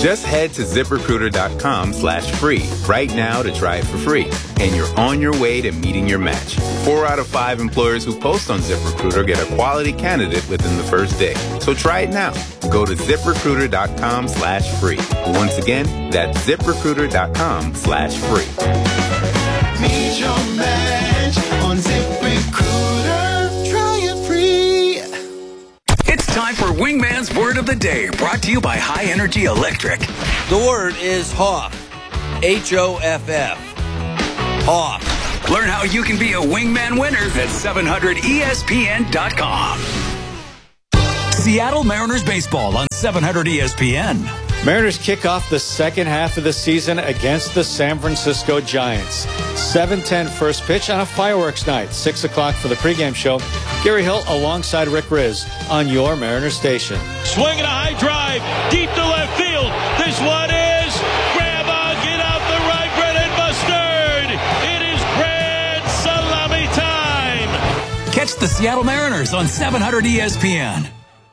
Just head to ZipRecruiter.com/free right now to try it for free. And you're on your way to meeting your match. 4 out of 5 employers who post on ZipRecruiter get a quality candidate within the first day. So try it now. Go to ZipRecruiter.com/free. Once again, that's ZipRecruiter.com/free. Meet your match on ZipRecruiter. Try it free. It's time for Wingman's Word of the Day, brought to you by High Energy Electric. The word is Hoff. H-O-F-F. Hoff. Learn how you can be a Wingman winner at 700ESPN.com. Seattle Mariners baseball on 700 ESPN. Mariners kick off the second half of the season against the San Francisco Giants. 7:10 first pitch on a fireworks night. 6 o'clock for the pregame show. Gary Hill alongside Rick Riz on your Mariners station. Swinging a high drive deep to left field. This one is grab on, get out the right, Brennan Mustard. It is grand salami time. Catch the Seattle Mariners on 700 ESPN.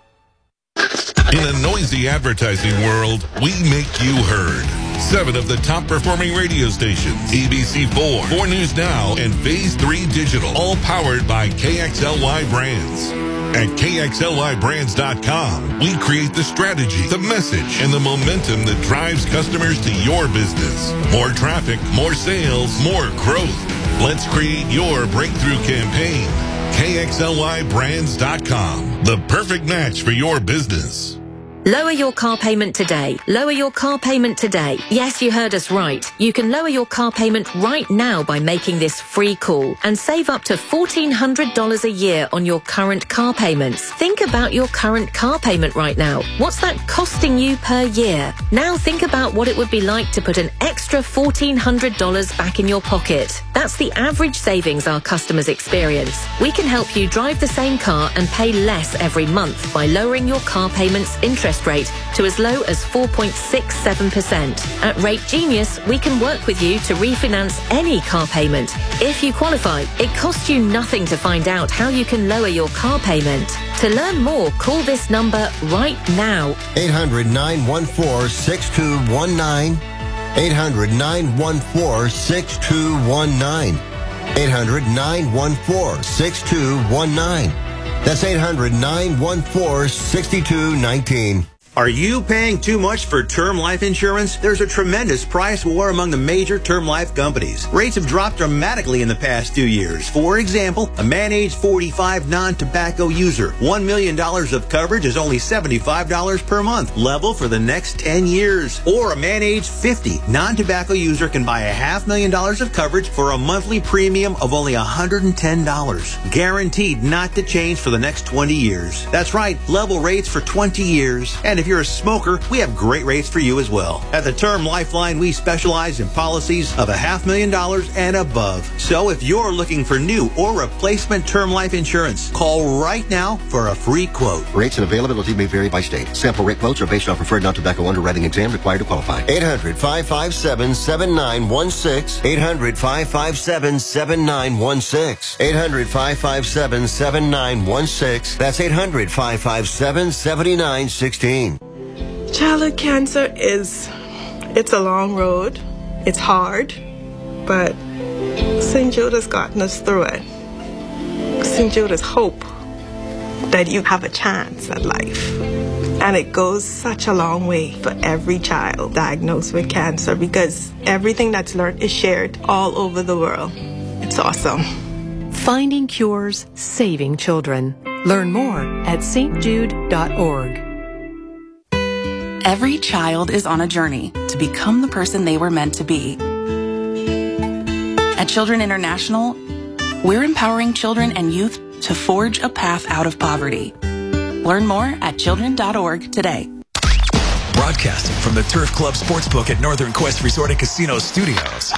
In a noisy advertising world, we make you heard. 7 of the top performing radio stations, ABC4, 4 News Now, and Phase 3 Digital, all powered by KXLY Brands. At KXLYBrands.com, we create the strategy, the message, and the momentum that drives customers to your business. More traffic, more sales, more growth. Let's create your breakthrough campaign. KXLYBrands.com, the perfect match for your business. Lower your car payment today. Lower your car payment today. Yes, you heard us right. You can lower your car payment right now by making this free call and save up to $1,400 a year on your current car payments. Think about your current car payment right now. What's that costing you per year? Now think about what it would be like to put an extra $1,400 back in your pocket. That's the average savings our customers experience. We can help you drive the same car and pay less every month by lowering your car payment's interest rate to as low as 4.67%. At Rate Genius, we can work with you to refinance any car payment. If you qualify, it costs you nothing to find out how you can lower your car payment. To learn more, call this number right now. 800-914-6219. 800-914-6219. 800-914-6219. That's 800-914-6219. Are you paying too much for term life insurance? There's a tremendous price war among the major term life companies. Rates have dropped dramatically in the past 2 years. For example, a man age 45 non-tobacco user, $1 million of coverage is only $75 per month, level for the next 10 years. Or a man age 50 non-tobacco user can buy $500,000 of coverage for a monthly premium of only $110, guaranteed not to change for the next 20 years. That's right, level rates for 20 years. And if you're a smoker, we have great rates for you as well. At the Term Lifeline, we specialize in policies of $500,000 and above. So if you're looking for new or replacement term life insurance, call right now for a free quote. Rates and availability may vary by state. Sample rate quotes are based on preferred non-tobacco underwriting exam required to qualify. 800-557-7916. 800-557-7916. 800-557-7916. That's 800-557-7916. Childhood cancer it's a long road. It's hard, but St. Jude has gotten us through it. St. Jude is hope that you have a chance at life. And it goes such a long way for every child diagnosed with cancer because everything that's learned is shared all over the world. It's awesome. Finding cures, saving children. Learn more at stjude.org. Every child is on a journey to become the person they were meant to be. At Children International, we're empowering children and youth to forge a path out of poverty. Learn more at children.org today. Broadcasting from the Turf Club Sportsbook at Northern Quest Resort and Casino Studios.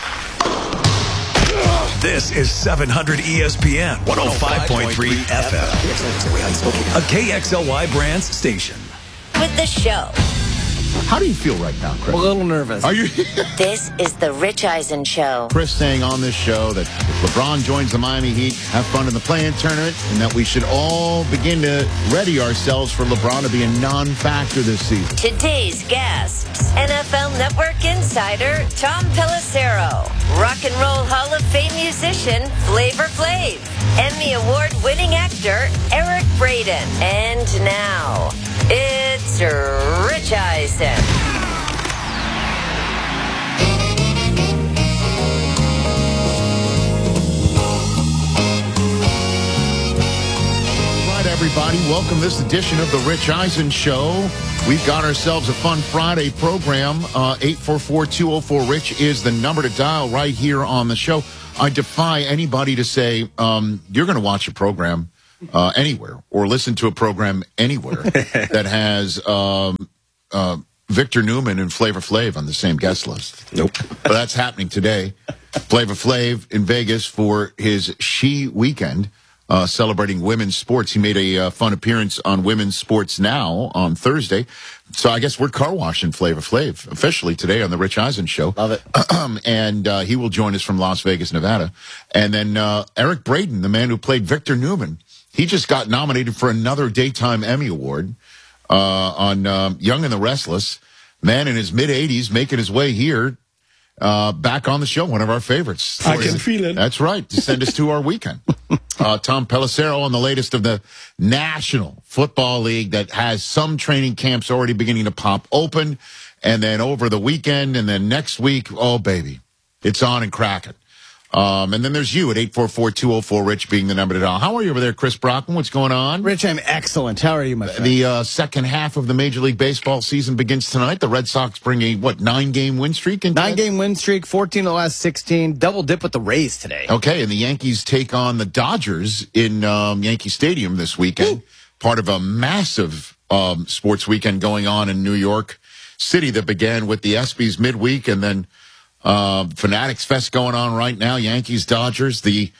This is 700 ESPN 105.3 FM. A KXLY Brands station. With the show. How do you feel right now, Chris? A little nervous. Are you? This is the Rich Eisen Show. Chris saying on this show that if LeBron joins the Miami Heat, have fun in the play-in tournament, and that we should all begin to ready ourselves for LeBron to be a non-factor this season. Today's guests, NFL Network insider Tom Pelissero, Rock and Roll Hall of Fame musician Flavor Flav, Emmy Award-winning actor Eric Braeden, and now it's Rich Eisen. Everybody, welcome this edition of the Rich Eisen Show. We've got ourselves a fun Friday program. 844-204-RICH is the number to dial right here on the show. I defy anybody to say you're going to watch a program anywhere or listen to a program anywhere that has Victor Newman and Flavor Flav on the same guest list. Nope. But that's happening today. Flavor Flav in Vegas for his She Weekend. Celebrating women's sports. He made a fun appearance on Women's Sports Now on Thursday. So I guess we're car washing Flavor Flav officially today on the Rich Eisen Show. Love it. And he will join us from Las Vegas, Nevada. And then Eric Braeden, the man who played Victor Newman, he just got nominated for another Daytime Emmy Award on Young and the Restless. Man in his mid-80s making his way here. Back on the show, one of our favorites. I can feel it. That's right. To send us to our weekend. Tom Pelissero on the latest of the National Football League that has some training camps already beginning to pop open. And then over the weekend and then next week, oh, baby, it's on and cracking. And then there's you at 844-204-RICH being the number to dial. How are you over there, Chris Brockman? What's going on? Rich, I'm excellent. How are you, my friend? The second half of the Major League Baseball season begins tonight. The Red Sox bring a, 9-game win streak? 9-game win streak, 14 of the last 16. Double dip with the Rays today. Okay, and the Yankees take on the Dodgers in Yankee Stadium this weekend. Part of a massive sports weekend going on in New York City that began with the ESPYs midweek and then Fanatics Fest going on right now. Yankees, Dodgers. The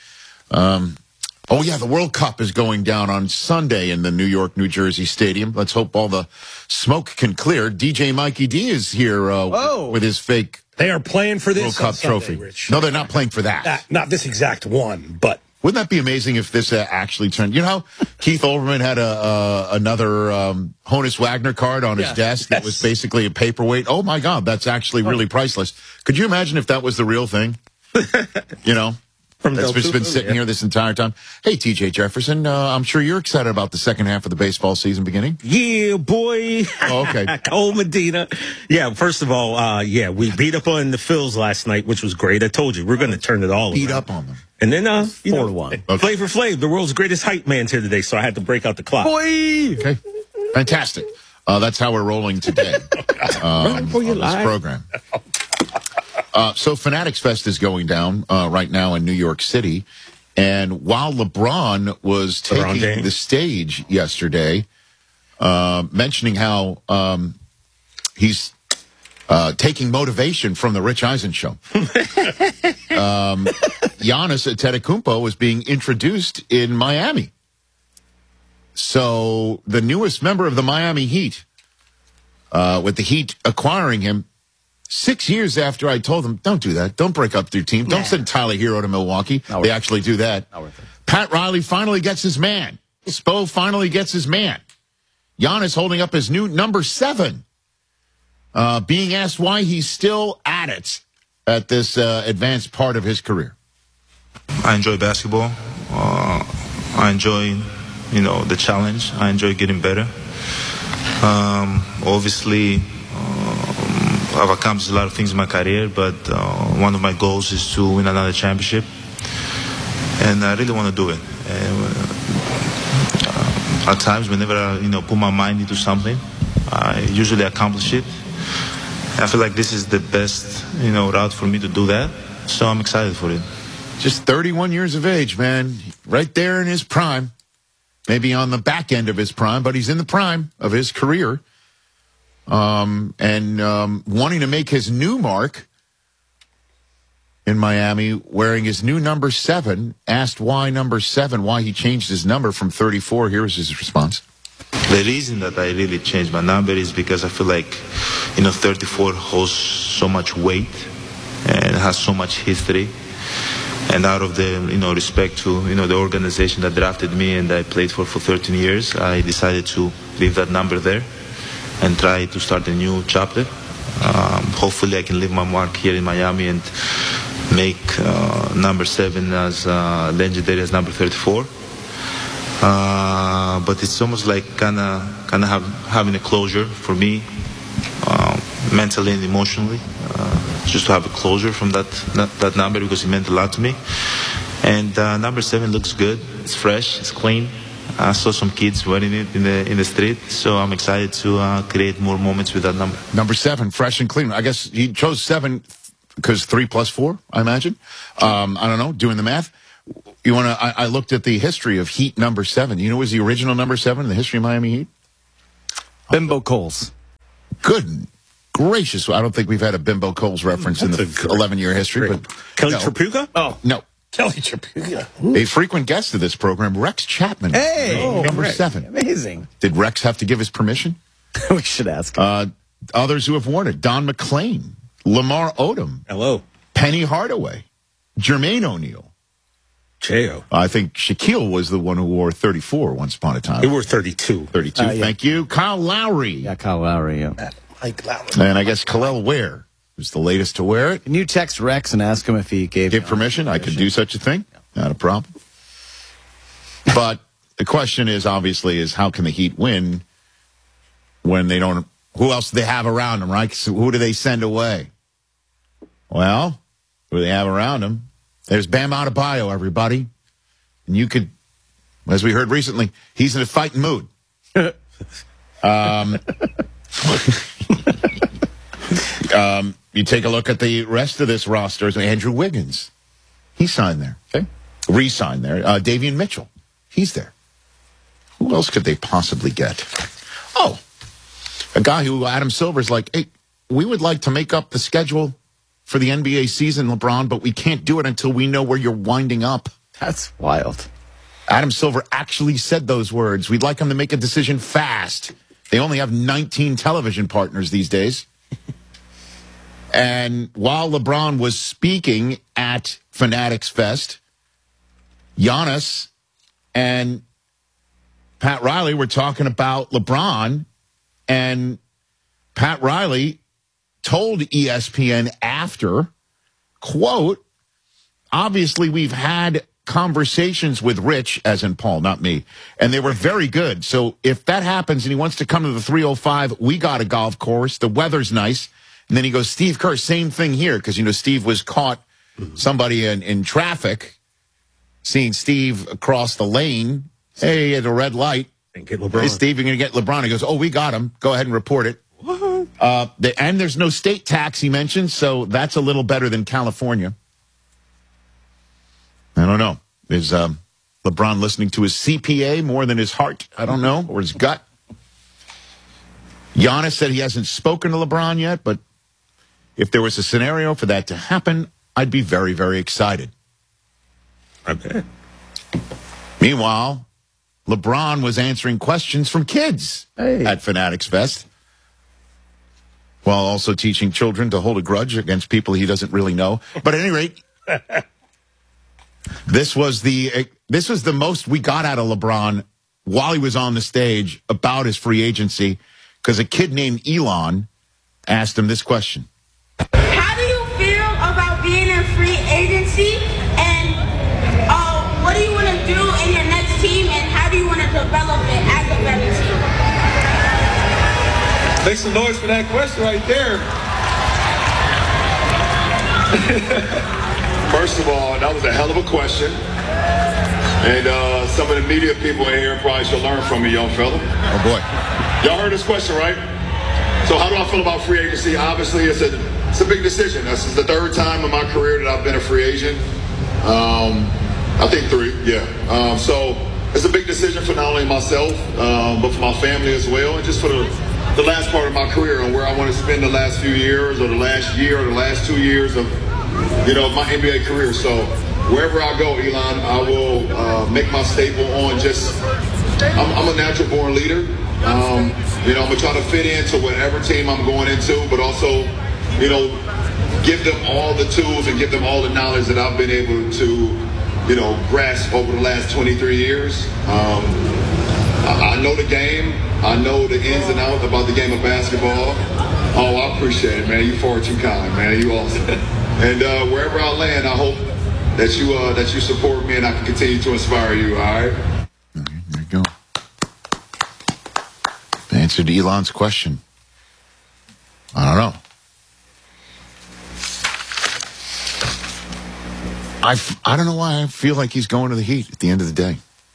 World Cup is going down on Sunday in the New York, New Jersey Stadium. Let's hope all the smoke can clear. DJ Mikey D is here with his fake. They are playing for this World Cup Sunday, trophy. Rich. No, they're not playing for that. Not this exact one, but. Wouldn't that be amazing if this actually turned? You know how Keith Olbermann had another Honus Wagner card on his desk that was basically a paperweight? Oh, my God, that's actually really priceless. Could you imagine if that was the real thing? You know? That's just been sitting here this entire time. Hey, TJ Jefferson, I'm sure you're excited about the second half of the baseball season beginning. Yeah, boy. Oh, okay. Cole Medina. Yeah, first of all, we beat up on the Phils last night, which was great. I told you, we're going to turn it all Beat around. up on them. And then, 4-1. Okay. Flavor Flav, the world's greatest hype man's here today, so I had to break out the clock. Boy! Okay. Fantastic. That's how we're rolling today on this program. So Fanatics Fest is going down right now in New York City. And while LeBron was taking the stage yesterday, mentioning how he's taking motivation from the Rich Eisen Show, Giannis Antetokounmpo is being introduced in Miami. So the newest member of the Miami Heat, with the Heat acquiring him, 6 years after I told them, don't do that. Don't break up your team. Don't send Tyler Hero to Milwaukee. They actually do that. Pat Riley finally gets his man. Spo finally gets his man. Giannis holding up his new number 7. Being asked why he's still at it at this advanced part of his career. I enjoy basketball. I enjoy, the challenge. I enjoy getting better. Obviously, I've accomplished a lot of things in my career, but one of my goals is to win another championship, and I really want to do it. At times, whenever I put my mind into something, I usually accomplish it. I feel like this is the best route for me to do that, so I'm excited for it. Just 31 years of age, man, right there in his prime. Maybe on the back end of his prime, but he's in the prime of his career. And wanting to make his new mark in Miami, wearing his new number 7, asked why number 7, why he changed his number from 34. Here's his response. The reason that I really changed my number is because I feel like, 34 holds so much weight and has so much history. And out of the, respect to, the organization that drafted me and I played for 13 years, I decided to leave that number there and try to start a new chapter. Hopefully I can leave my mark here in Miami and make number 7 as legendary as number 34. But it's almost like kind of having a closure for me, mentally and emotionally, just to have a closure from that number because it meant a lot to me. And number 7 looks good. It's fresh. It's clean. I saw some kids wearing it in the street, so I'm excited to create more moments with that number. Number 7, fresh and clean. I guess he chose 7 because 3 plus 4, I imagine. I don't know, doing the math. You want to? I looked at the history of Heat number 7. You know, was the original number 7 in the history of Miami Heat? Bimbo Coles. Good gracious! I don't think we've had a Bimbo Coles reference in the 11-year history. But Kelly Tripuga? Oh no, Kelly Tripuga. A frequent guest of this program, Rex Chapman. Hey, number Rex. 7. Amazing. Did Rex have to give his permission? We should ask him. Others who have worn it: Don McClain, Lamar Odom, hello, Penny Hardaway, Jermaine O'Neal. J.O. I think Shaquille was the one who wore 34 once upon a time. He wore 32. 32, yeah. Thank you. Kyle Lowry. Yeah, Kyle Lowry, yeah. Mike Lowry. And I guess Khalil Ware was the latest to wear it. Can you text Rex and ask him if he gave permission? I could do such a thing. Not a problem. But the question is, obviously, is how can the Heat win when they don't... Who else do they have around them, right? So who do they send away? Well, who do they have around them? There's Bam Adebayo, everybody. And you could, as we heard recently, he's in a fighting mood. You take a look at the rest of this roster. Andrew Wiggins. He signed there. Okay. Re-signed there. Davion Mitchell. He's there. Who else could they possibly get? Oh, a guy who Adam Silver's like, hey, we would like to make up the schedule for the NBA season, LeBron, but we can't do it until we know where you're winding up. That's wild. Adam Silver actually said those words. We'd like him to make a decision fast. They only have 19 television partners these days. And while LeBron was speaking at Fanatics Fest, Giannis and Pat Riley were talking about LeBron, and Pat Riley told ESPN after, quote, obviously we've had conversations with Rich, as in Paul, not me, and they were very good. So if that happens and he wants to come to the 305, we got a golf course. The weather's nice. And then he goes, Steve Kerr, same thing here. Because, Steve was caught, somebody in traffic, seeing Steve across the lane. Hey, at a red light. And get LeBron. Hey, Steve, you're going to get LeBron. He goes, oh, we got him. Go ahead and report it. And there's no state tax, he mentioned, so that's a little better than California. I don't know. Is LeBron listening to his CPA more than his heart? I don't know. Or his gut. Giannis said he hasn't spoken to LeBron yet, but if there was a scenario for that to happen, I'd be very, very excited. I bet. Meanwhile, LeBron was answering questions from kids at Fanatics Fest, while also teaching children to hold a grudge against people he doesn't really know. But at any rate, this was the most we got out of LeBron while he was on the stage about his free agency, because a kid named Elon asked him this question. How do you feel about being in free agency, and what do you want to do in your next team, and how do you want to develop it as a better team? Make some noise for that question right there. First of all, that was a hell of a question. And some of the media people in here probably should learn from me, young fella. Oh, boy. Y'all heard this question, right? So how do I feel about free agency? Obviously, it's a big decision. This is the 3rd time in my career that I've been a free agent. I think 3, yeah. So it's a big decision for not only myself, but for my family as well, and just for the last part of my career and where I want to spend the last few years, or the last year, or the last 2 years of, my NBA career. So wherever I go, Elon, I will make my staple on just I'm a natural born leader. I'm gonna try to fit into whatever team I'm going into, but also, give them all the tools and give them all the knowledge that I've been able to, grasp over the last 23 years. I know the game. I know the ins and outs about the game of basketball. Oh, I appreciate it, man. You far too kind, man. You awesome. And wherever I land, I hope that you support me and I can continue to inspire you. All right. There you go. The answer to Elon's question. I don't know. I don't know why I feel like he's going to the Heat at the end of the day.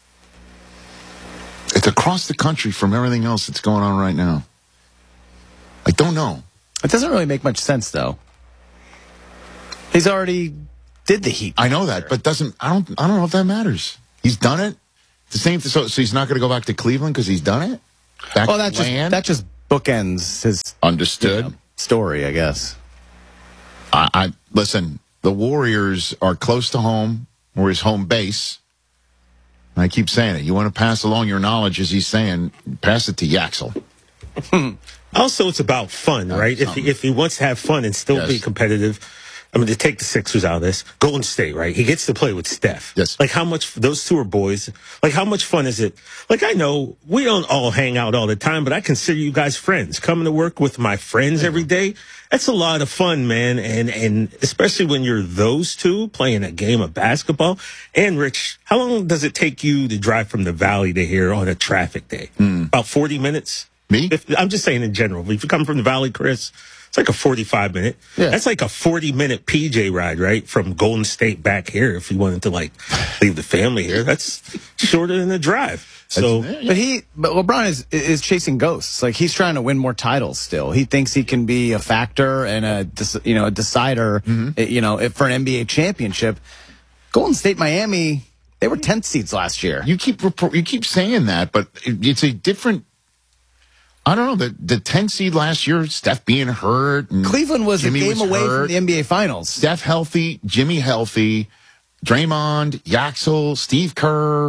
It's across the country from everything else that's going on right now. I don't know. It doesn't really make much sense, though. He's already did the Heat. I know that, but I don't know if that matters. He's done it. The same. So he's not going to go back to Cleveland because he's done it. Well, that just bookends his understood story, I guess. I listen. The Warriors are close to home, or his home base. And I keep saying it. You want to pass along your knowledge, as he's saying, pass it to Yaxel. Also, it's about fun, right? If he wants to have fun and still be competitive, I mean, to take the Sixers out of this, Golden State, right? He gets to play with Steph. Yes. Like, how much, those two are boys. Like, how much fun is it? Like, I know we don't all hang out all the time, but I consider you guys friends. Coming to work with my friends every day, that's a lot of fun, man. And especially when you're those two playing a game of basketball. And Rich, how long does it take you to drive from the Valley to here on a traffic day? About 40 minutes? Me? I'm just saying in general. If you come from the Valley, Chris, it's like a 45-minute. Yeah. That's like a 40-minute PJ ride, right? From Golden State back here if you wanted to, like, leave the family here. That's shorter than a drive. So, but LeBron is chasing ghosts. Like, he's trying to win more titles still. He thinks he can be a factor and a decider, for an NBA championship. Golden State, Miami, they were 10th seeds last year. You keep saying that, but it's a different. I don't know, the 10 seed last year, Steph being hurt. And Cleveland was Jimmy a game away from the NBA Finals. Steph healthy, Jimmy healthy, Draymond, Yaxel, Steve Kerr.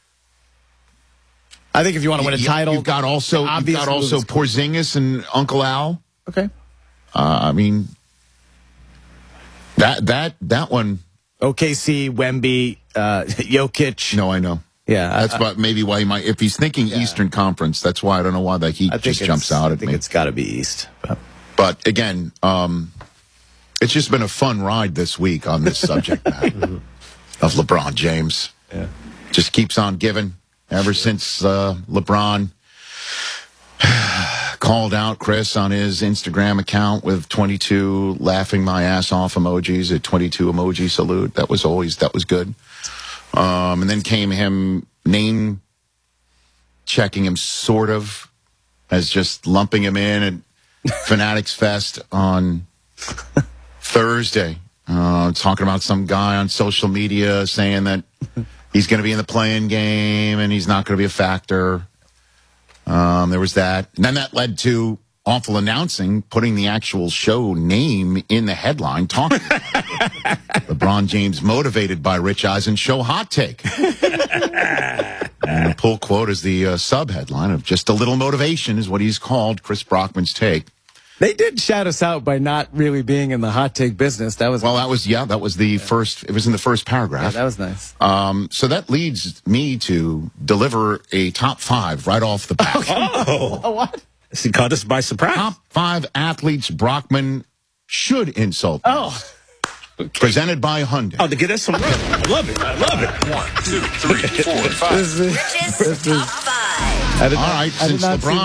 I think if you want to win a title, you've got also Porzingis and Uncle Al. Okay. I mean, that one. OKC, Wemby, Jokic. No, I know. Yeah, that's maybe why he might. If he's thinking Eastern Conference, that's why I don't know why the Heat just jumps out at me. I think it's got to be East. But again, it's just been a fun ride this week on this subject matter of LeBron James. Yeah, just keeps on giving ever since LeBron called out Chris on his Instagram account with 22 laughing my ass off emojis, a 22 emoji salute. That was good. And then came him name checking him sort of as just lumping him in at Fanatics Fest on Thursday. Talking about some guy on social media saying that he's going to be in the play-in game and he's not going to be a factor. There was that. And then that led to awful announcing, putting the actual show name in the headline, talking about it. LeBron James motivated by Rich Eisen show hot take. And the pull quote is the sub-headline of just a little motivation is what he's called Chris Brockman's take. They did shout us out by not really being in the hot take business. That was the first. It was in the first paragraph. Yeah, that was nice. So that leads me to deliver a top 5 right off the bat. Oh, what? He caught us by surprise. Top 5 athletes Brockman should insult. Oh. Okay. Presented by Hyundai. Oh, to get us some. I love it. 1, 2, 3, 4, 5. This is top 5. All right, since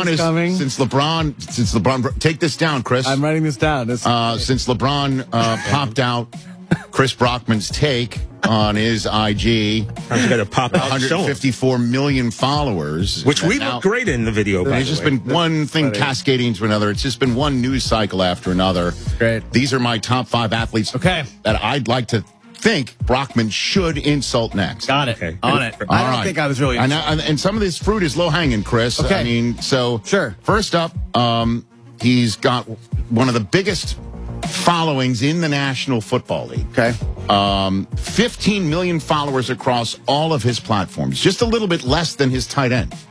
LeBron, take this down, Chris. I'm writing this down. Since LeBron popped out Chris Brockman's take on his IG, I'm going to pop out 154 million followers, which we look great in the video. There's just been one thing cascading to another. It's just been one news cycle after another. Great. These are my top 5 athletes. Okay. That I'd like to think Brockman should insult next. Got it. Okay. On it. I don't think I was really. And some of this fruit is low hanging, Chris. Okay. I mean, so sure. First up, he's got one of the biggest followings in the National Football League. Okay. 15 million followers across all of his platforms. Just a little bit less than his tight end.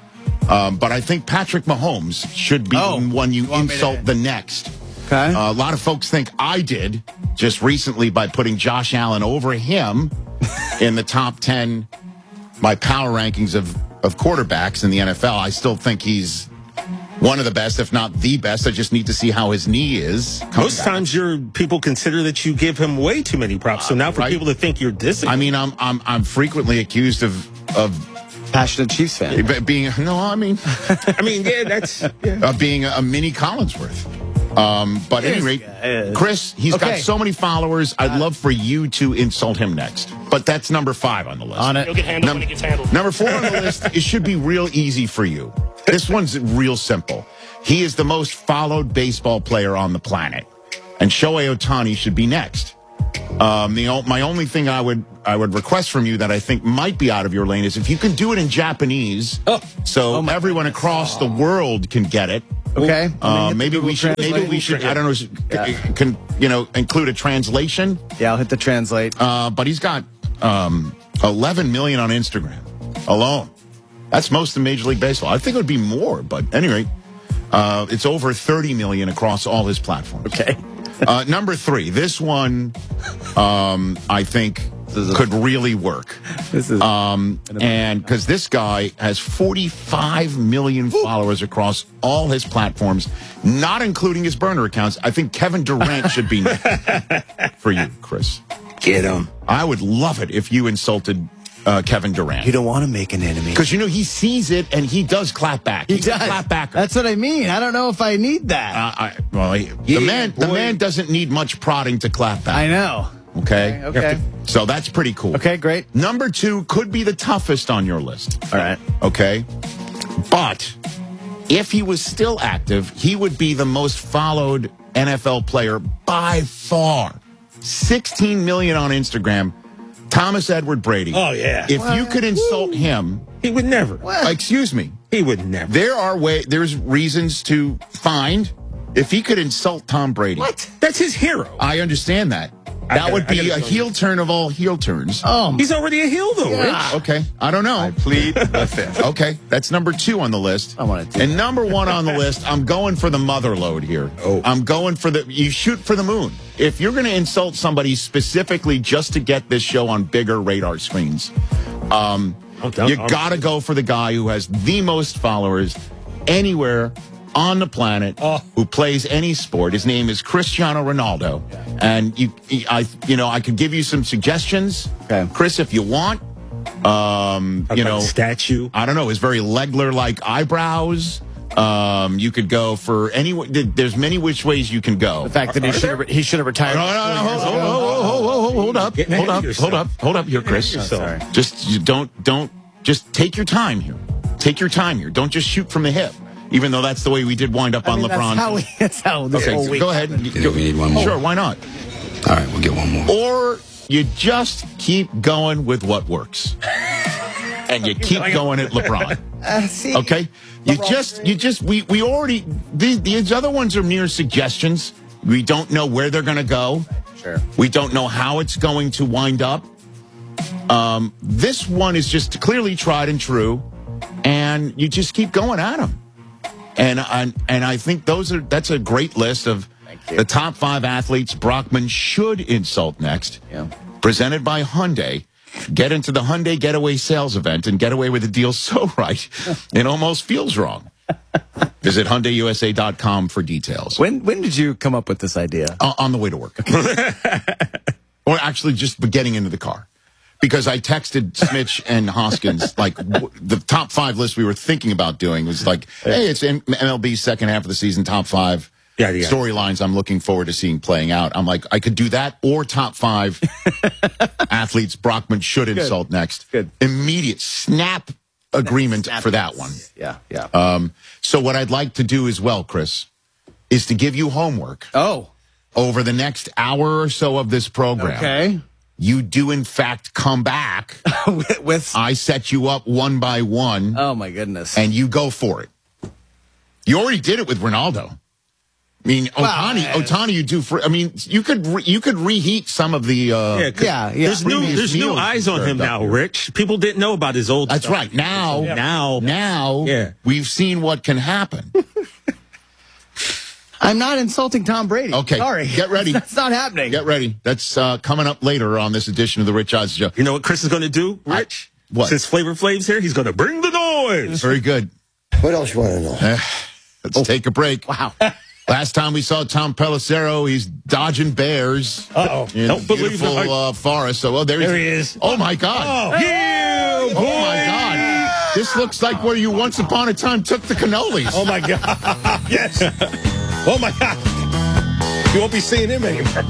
But I think Patrick Mahomes should be the one you insult the next. Okay. A lot of folks think I did just recently by putting Josh Allen over him in the top 10, my power rankings of quarterbacks in the NFL. I still think he's one of the best, if not the best. I just need to see how his knee is. Most times people consider that you give him way too many props. So now for people to think you're dissing. I mean, I'm frequently accused of passionate Chiefs fan. Yeah, that's being a mini Collinsworth. But at any rate, Chris, he's got so many followers. I'd love for you to insult him next. But that's number 5 on the list. He'll get handled when he gets handled. Number 4 on the list, it should be real easy for you. This one's real simple. He is the most followed baseball player on the planet. And Shohei Ohtani should be next. My only thing I would request from you that I think might be out of your lane is if you can do it in Japanese, so everyone across the world can get it. Okay. Maybe we should. I don't know. Can include a translation? Yeah, I'll hit the translate. But he's got 11 million on Instagram alone. That's most of Major League Baseball. I think it would be more, but anyway, it's over 30 million across all his platforms. Okay. Number 3, this one, I think could really work. And because this guy has 45 million followers across all his platforms, not including his burner accounts. I think Kevin Durant should be next for you, Chris. Get him. I would love it if you insulted Kevin Durant. You don't want to make an enemy. Because, he sees it and he does clap back. He does. Clap back. That's what I mean. I don't know if I need that. The man doesn't need much prodding to clap back. I know. Okay. So that's pretty cool. Okay, great. Number 2 could be the toughest on your list. All right. Okay. But if he was still active, he would be the most followed NFL player by far. 16 million on Instagram. Thomas Edward Brady. Oh, yeah. If you could insult him. He would never. Excuse me. He would never. There's reasons to find if he could insult Tom Brady. What? That's his hero. I understand that. That would be a heel turn of all heel turns. He's already a heel, though, Rich. Okay. I don't know. I plead the fifth. Okay. That's number 2 on the list. And number 1 on the list, I'm going for the mother load here. I'm going for you shoot for the moon. If you're going to insult somebody specifically just to get this show on bigger radar screens, you got to go for the guy who has the most followers anywhere on the planet who plays any sport. His name is Cristiano Ronaldo. And I could give you some suggestions, Chris, if you want. Statue. I don't know. His very Legler-like eyebrows. You could go for there's many which ways you can go. The fact that he should have retired. Hold up here, Chris. Sorry. Just just take your time here. Take your time here. Don't just shoot from the hip. Even though that's the way we did wind up on LeBron. That's how this whole week. Go ahead. We need one more. Sure, why not? All right, we'll get one more. Or you just keep going with what works. And you keep going at LeBron. Okay? We already, these other ones are mere suggestions. We don't know where they're going to go. Sure. We don't know how it's going to wind up. This one is just clearly tried and true. And you just keep going at them. And I think that's a great list of the top 5 athletes Brockman should insult next. Yeah. Presented by Hyundai. Get into the Hyundai Getaway sales event and get away with the deal so right it almost feels wrong. Visit HyundaiUSA.com for details. When did you come up with this idea? On the way to work. Or actually just getting into the car. Because I texted Smitch and Hoskins, the top 5 list we were thinking about doing was hey, it's MLB's second half of the season, top 5 storylines I'm looking forward to seeing playing out. I'm like, I could do that or top 5 athletes Brockman should insult next. Good. Immediate snap agreement for that one. Yeah. So what I'd like to do as well, Chris, is to give you homework. Over the next hour or so of this program. Okay. You do, in fact, come back. with I set you up one by one. Oh, my goodness. And you go for it. You already did it with Ronaldo. mean, Otani, you do for. I mean, you could reheat some of the. There's new eyes on him now, Rich. People didn't know about his old. That's stuff. right. Now, we've seen what can happen. I'm not insulting Tom Brady. Okay, sorry. Get ready. That's not happening. Get ready. That's coming up later on this edition of the Rich Eisen Show. You know what Chris is going to do, Rich? What? Since Flavor Flav's here, he's going to bring the noise. Very good. What else you want to know? Let's take a break. Wow. Last time we saw Tom Pelissero, he's dodging bears. In Don't believe the beautiful forest. So, there he is. Oh, my God. Oh my God. This looks like where you once upon a time took the cannolis. Oh, my God. Yes. Oh, my God. You won't be seeing him anymore.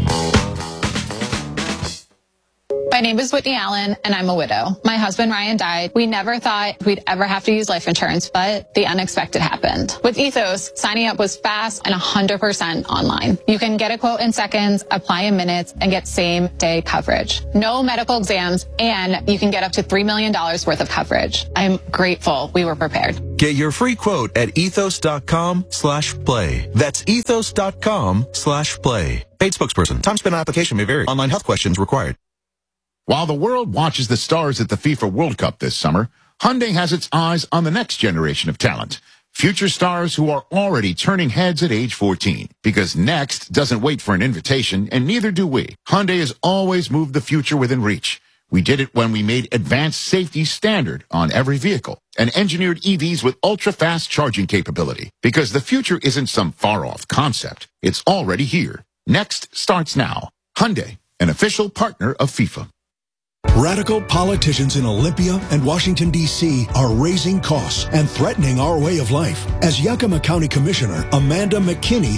My name is Whitney Allen, and I'm a widow. My husband, Ryan, died. We never thought we'd ever have to use life insurance, but the unexpected happened. With Ethos, signing up was fast and 100% online. You can get a quote in seconds, apply in minutes, and get same-day coverage. No medical exams, and you can get up to $3 million worth of coverage. I'm grateful we were prepared. Get your free quote at ethos.com/play. That's ethos.com/play. Paid spokesperson. Time spent on application may vary. Online health questions required. While the world watches the stars at the FIFA World Cup this summer, Hyundai has its eyes on the next generation of talent. Future stars who are already turning heads at age 14. Because next doesn't wait for an invitation, and neither do we. Hyundai has always moved the future within reach. We did it when we made advanced safety standard on every vehicle and engineered EVs with ultra-fast charging capability. Because the future isn't some far-off concept. It's already here. Next starts now. Hyundai, an official partner of FIFA. Radical politicians in Olympia and Washington, D.C. are raising costs and threatening our way of life. As Yakima County Commissioner, Amanda McKinney